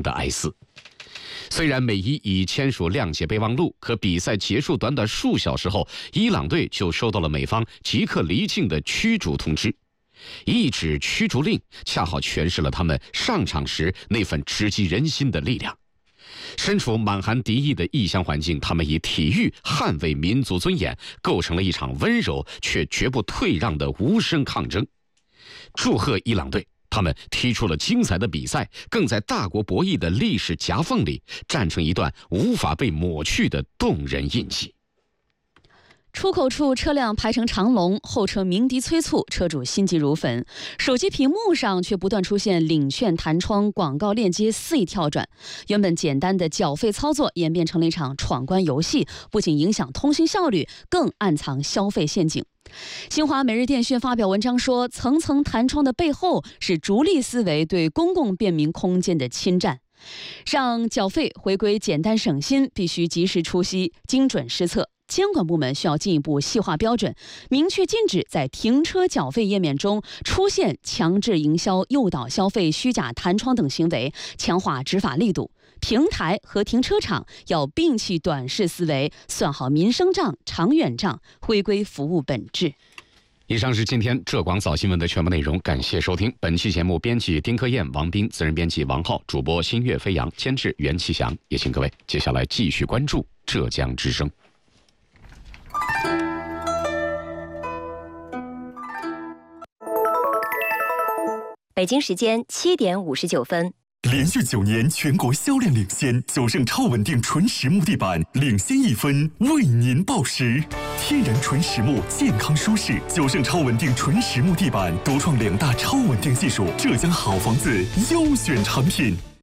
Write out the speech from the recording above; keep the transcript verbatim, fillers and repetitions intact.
的哀思。虽然美伊已签署谅解备忘录，可比赛结束短短数小时后，伊朗队就收到了美方即刻离境的驱逐通知。一纸驱逐令恰好诠释了他们上场时那份直击人心的力量。身处满含敌意的异乡环境，他们以体育捍卫民族尊严，构成了一场温柔却绝不退让的无声抗争。祝贺伊朗队！他们踢出了精彩的比赛，更在大国博弈的历史夹缝里站成一段无法被抹去的动人印记。 出口处车辆排成长龙，后车鸣笛催促，车主心急如焚。手机屏幕上却不断出现领券弹窗广告链接肆意跳转，原本简单的缴费操作演变成了一场闯关游戏，不仅影响通信效率，更暗藏消费陷阱。新华每日电讯发表文章说，层层弹窗的背后是逐利思维对公共便民空间的侵占。让缴费回归简单省心，必须及时出息，精准施策。监管部门需要进一步细化标准，明确禁止在停车缴费页面中出现强制营销、诱导消费、虚假弹窗等行为，强化执法力度。平台和停车场要摒弃短视思维，算好民生账、长远账，回归服务本质。 以上是今天浙广早新闻的全部内容，感谢收听。本期节目编辑丁科燕、王斌，责任编辑王浩，主播新月飞扬，监制袁其祥。也请各位接下来继续关注浙江之声。 北京时间七点五十九分。 连续九年全国销量领先，九盛超稳定纯实木地板领先一分，为您报时。天然纯实木，健康舒适，九盛超稳定纯实木地板独创两大超稳定技术，浙江好房子优选产品。